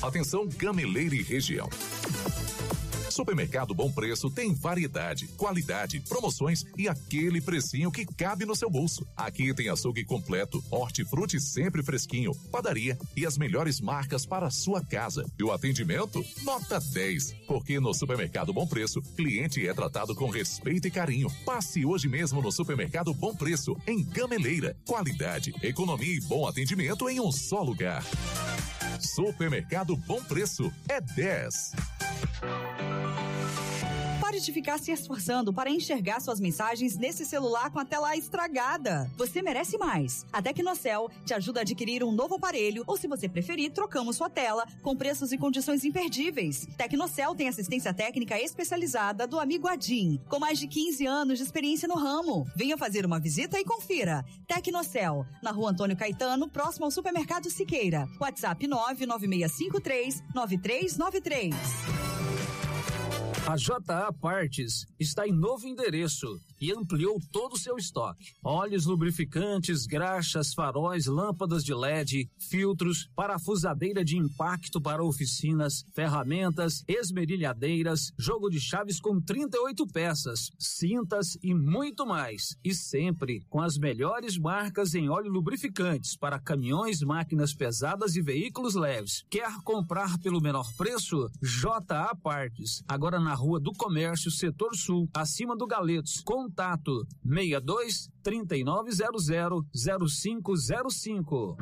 Atenção, Gameleira e região. Supermercado Bom Preço tem variedade, qualidade, promoções e aquele precinho que cabe no seu bolso. Aqui tem açougue completo, hortifruti sempre fresquinho, padaria e as melhores marcas para a sua casa. E o atendimento? Nota 10. Porque no Supermercado Bom Preço, cliente é tratado com respeito e carinho. Passe hoje mesmo no Supermercado Bom Preço, em Gameleira. Qualidade, economia e bom atendimento em um só lugar. Supermercado Bom Preço é 10. Pare de ficar se esforçando para enxergar suas mensagens nesse celular com a tela estragada. Você merece mais. A Tecnocel te ajuda a adquirir um novo aparelho ou, se você preferir, trocamos sua tela com preços e condições imperdíveis. Tecnocel tem assistência técnica especializada do amigo Adim, com mais de 15 anos de experiência no ramo. Venha fazer uma visita e confira. Tecnocel, na Rua Antônio Caetano, próximo ao Supermercado Siqueira. WhatsApp 99653-9393. A JA Partes está em novo endereço e ampliou todo o seu estoque. Óleos lubrificantes, graxas, faróis, lâmpadas de LED, filtros, parafusadeira de impacto para oficinas, ferramentas, esmerilhadeiras, jogo de chaves com 38 peças, cintas e muito mais. E sempre com as melhores marcas em óleo lubrificantes para caminhões, máquinas pesadas e veículos leves. Quer comprar pelo menor preço? JA Partes. Agora na Rua do Comércio, Setor Sul, acima do Galetos. Contato 62 3900 0505.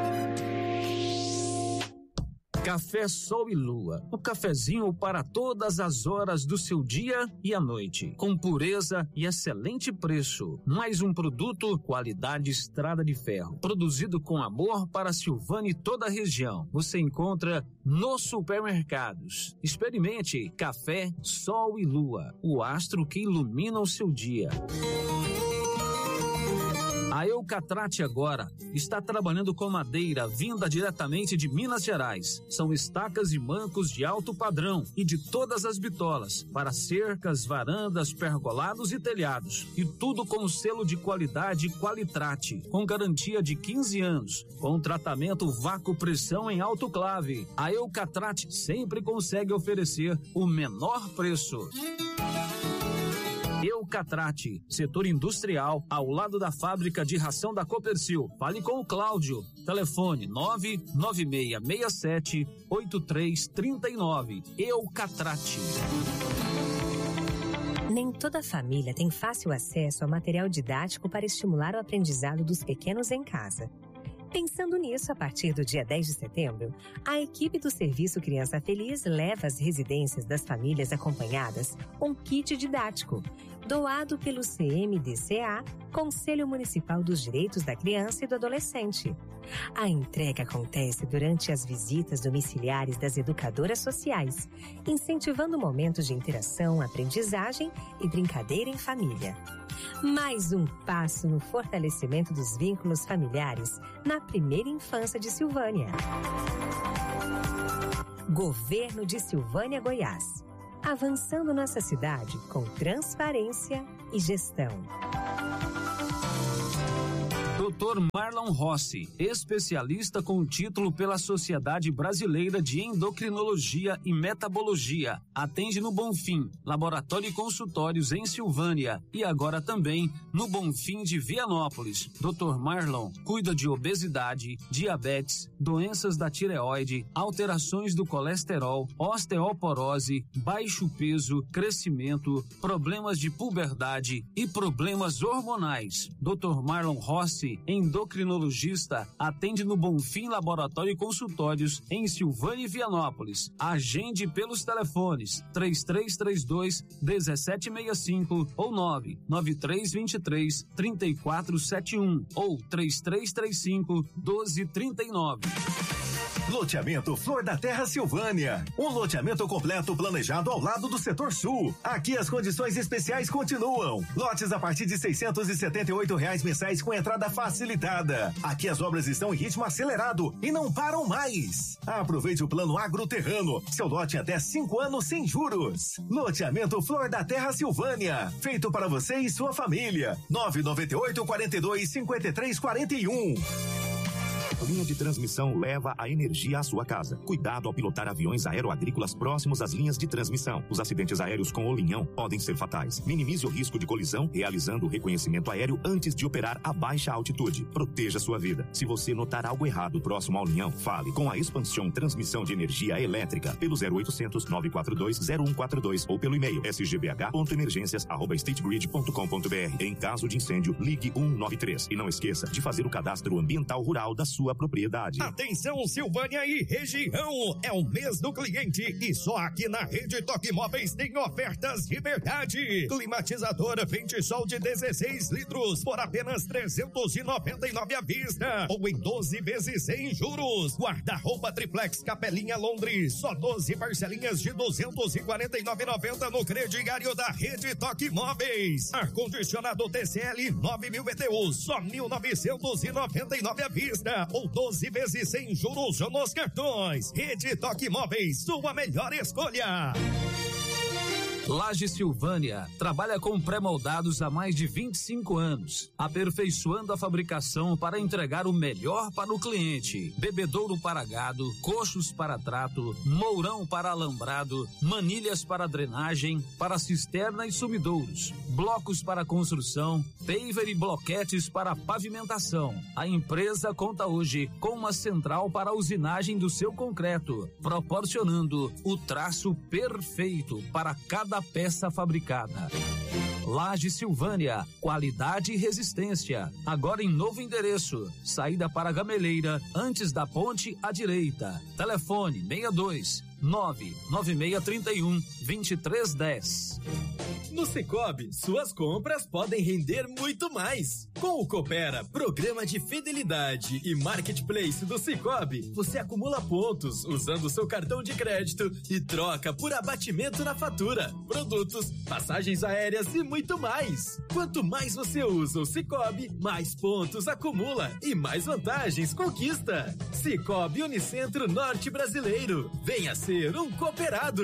Café Sol e Lua, o cafezinho para todas as horas do seu dia e à noite, com pureza e excelente preço. Mais um produto qualidade Estrada de Ferro, produzido com amor para Silvânia e toda a região. Você encontra nos supermercados. Experimente Café Sol e Lua, o astro que ilumina o seu dia. A Eucatrate agora está trabalhando com madeira vinda diretamente de Minas Gerais. São estacas e mancos de alto padrão e de todas as bitolas, para cercas, varandas, pergolados e telhados. E tudo com o selo de qualidade Qualitrate, com garantia de 15 anos, com tratamento vácuo-pressão em autoclave. A Eucatrate sempre consegue oferecer o menor preço. Eucatrate, setor industrial, ao lado da fábrica de ração da Copercil. Fale com o Cláudio. Telefone 99667-8339. Eucatrate. Nem toda família tem fácil acesso a material didático para estimular o aprendizado dos pequenos em casa. Pensando nisso, a partir do dia 10 de setembro, a equipe do Serviço Criança Feliz leva às residências das famílias acompanhadas um kit didático, doado pelo CMDCA, Conselho Municipal dos Direitos da Criança e do Adolescente. A entrega acontece durante as visitas domiciliares das educadoras sociais, incentivando momentos de interação, aprendizagem e brincadeira em família. Mais um passo no fortalecimento dos vínculos familiares na primeira infância de Silvânia. Governo de Silvânia, Goiás. Avançando nossa cidade com transparência e gestão. Dr. Marlon Rossi, especialista com título pela Sociedade Brasileira de Endocrinologia e Metabologia. Atende no Bonfim, laboratório e consultórios em Silvânia e agora também no Bonfim de Vianópolis. Dr. Marlon cuida de obesidade, diabetes, doenças da tireoide, alterações do colesterol, osteoporose, baixo peso, crescimento, problemas de puberdade e problemas hormonais. Dr. Marlon Rossi, endocrinologista, atende no Bonfim Laboratório e Consultórios em Silvânia e Vianópolis. Agende pelos telefones 3332-1765 ou 99323-3471 ou 3335-1239. Loteamento Flor da Terra Silvânia. Um loteamento completo planejado ao lado do Setor Sul. Aqui as condições especiais continuam. Lotes a partir de R$678 mensais com entrada facilitada. Aqui as obras estão em ritmo acelerado e não param mais. Aproveite o plano Agroterrano. Seu lote em até 5 anos sem juros. Loteamento Flor da Terra Silvânia. Feito para você e sua família. 998-42-5341. Linha de transmissão leva a energia à sua casa. Cuidado ao pilotar aviões aeroagrícolas próximos às linhas de transmissão. Os acidentes aéreos com o linhão podem ser fatais. Minimize o risco de colisão realizando o reconhecimento aéreo antes de operar a baixa altitude. Proteja sua vida. Se você notar algo errado próximo ao linhão, fale com a Expansión Transmissão de Energia Elétrica pelo 0800 942 0142 ou pelo e-mail sgbh.emergências@stategrid.com.br. Em caso de incêndio, ligue 193 e não esqueça de fazer o cadastro ambiental rural da sua propriedade. Atenção, Silvânia e região, é o mês do cliente e só aqui na Rede Toque Móveis tem ofertas de verdade. Climatizadora Ventisol de 16 litros por apenas R$399 à vista ou em 12 vezes sem juros. Guarda-roupa triplex Capelinha Londres, só 12 parcelinhas de R$249,90 no crediário da Rede Toque Móveis. Ar-condicionado TCL 9.000 BTU, só R$1.999 à vista ou 12 vezes sem juros nos cartões. Rede Toque Móveis, sua melhor escolha. Laje Silvânia trabalha com pré-moldados há mais de 25 anos, aperfeiçoando a fabricação para entregar o melhor para o cliente. Bebedouro para gado, coxos para trato, mourão para alambrado, manilhas para drenagem, para cisterna e sumidouros, blocos para construção, paver e bloquetes para pavimentação. A empresa conta hoje com uma central para a usinagem do seu concreto, proporcionando o traço perfeito para cada peça fabricada. Laje Silvânia, qualidade e resistência. Agora em novo endereço, saída para Gameleira, antes da ponte à direita. Telefone 62-99631-2310. No Sicoob, suas compras podem render muito mais. Com o Coopera, programa de fidelidade e marketplace do Sicoob, você acumula pontos usando seu cartão de crédito e troca por abatimento na fatura, produtos, passagens aéreas e muito mais. Quanto mais você usa o Sicoob, mais pontos acumula e mais vantagens conquista. Sicoob Unicentro Norte Brasileiro. Venha ser um cooperado.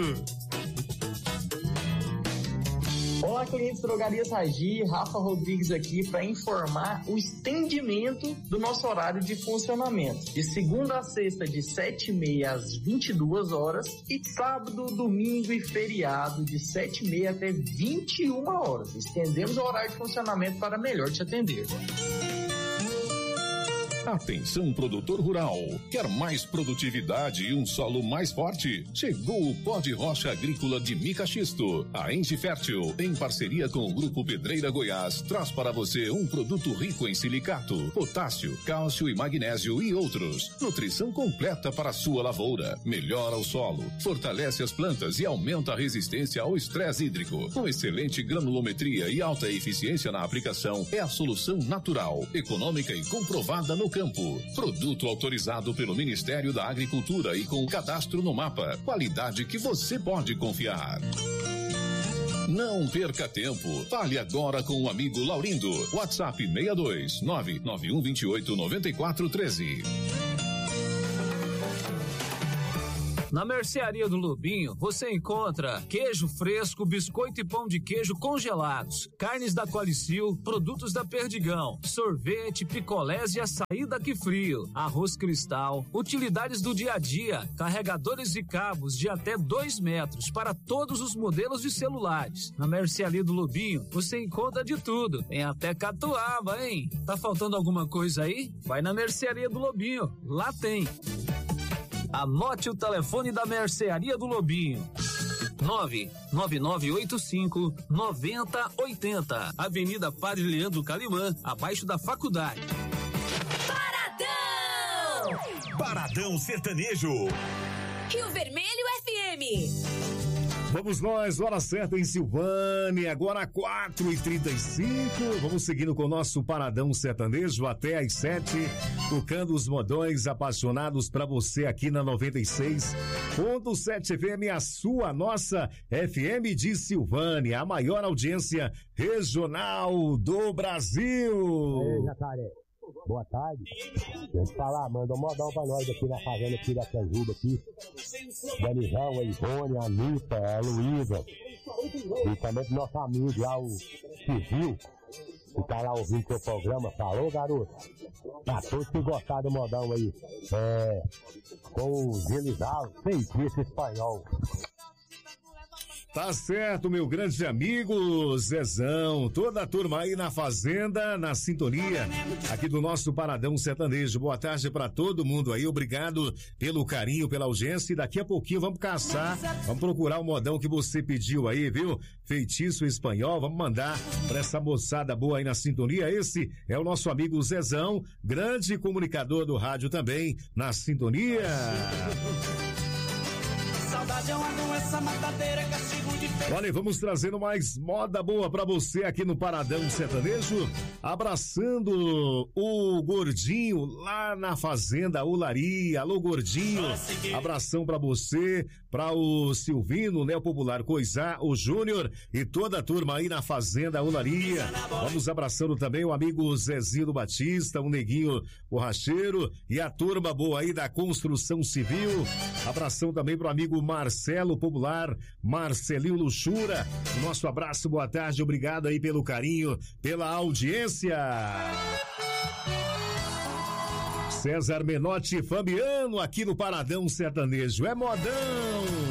Olá, clientes Drogarias Ragi, Rafa Rodrigues aqui para informar o estendimento do nosso horário de funcionamento. De segunda a sexta, de 7h30 às 22 horas e sábado, domingo e feriado, de 7h30 até 21 horas. Estendemos o horário de funcionamento para melhor te atender. Atenção, produtor rural. Quer mais produtividade e um solo mais forte? Chegou o pó de rocha agrícola de mica xisto. A Enge Fértil, em parceria com o Grupo Pedreira Goiás, traz para você um produto rico em silicato, potássio, cálcio e magnésio e outros. Nutrição completa para a sua lavoura. Melhora o solo, fortalece as plantas e aumenta a resistência ao estresse hídrico. Com excelente granulometria e alta eficiência na aplicação, é a solução natural, econômica e comprovada no campo. Produto autorizado pelo Ministério da Agricultura e com cadastro no mapa. Qualidade que você pode confiar. Não perca tempo. Fale agora com o amigo Laurindo. WhatsApp 62 99128 9413. Na Mercearia do Lobinho, você encontra queijo fresco, biscoito e pão de queijo congelados, carnes da Qualicil, produtos da Perdigão, sorvete, picolés e açaí daqui frio, arroz cristal, utilidades do dia a dia, carregadores e cabos de até 2 metros para todos os modelos de celulares. Na Mercearia do Lobinho, você encontra de tudo, tem até catuaba, hein? Tá faltando alguma coisa aí? Vai na Mercearia do Lobinho, lá tem. Anote o telefone da Mercearia do Lobinho. 99985-9080. Avenida Padre Leandro Calimã, abaixo da faculdade. Paradão! Paradão Sertanejo. Rio Vermelho FM. Vamos nós, hora certa em Silvânia, agora 4h35. Vamos seguindo com o nosso Paradão Sertanejo até às 7, tocando os modões apaixonados pra você aqui na 96.7 FM, a sua, nossa FM de Silvânia, a maior audiência regional do Brasil. Aí, Jacaré. Boa tarde. Deixa eu te falar, manda um modão pra nós aqui na fazenda aqui da Canjuba aqui. Danizão, a Ivone, a Anitta, a Luísa. E também pro nosso amigo lá, o Civil. que tá lá ouvindo seu programa. Falou, garoto? A todos que gostaram do modão aí. Com o Gilizal, feitiço espanhol. Tá certo, meu grande amigo Zezão, toda a turma aí na fazenda, na sintonia aqui do nosso Paradão Sertanejo. Boa tarde pra todo mundo aí, obrigado pelo carinho, pela audiência, e daqui a pouquinho vamos caçar, vamos procurar o modão que você pediu aí, viu? Feitiço espanhol, vamos mandar pra essa moçada boa aí na sintonia. Esse é o nosso amigo Zezão, grande comunicador do rádio também, na sintonia. Saudade é uma doença matadeira, castigo de feio. Olha, vamos trazendo mais moda boa pra você aqui no Paradão Sertanejo, abraçando o Gordinho lá na Fazenda Olaria. Alô, Gordinho, abração pra você, pra o Silvino, né, o Popular Coisá, o Júnior e toda a turma aí na Fazenda Olaria. Vamos abraçando também o amigo Zezinho do Batista, o Neguinho Borracheiro e a turma boa aí da Construção Civil. Abração também pro amigo Marcelo Popular, Marcelinho Luxura. Nosso abraço, boa tarde, obrigado aí pelo carinho, pela audiência. César Menotti e Fabiano aqui no Paradão Sertanejo. É modão!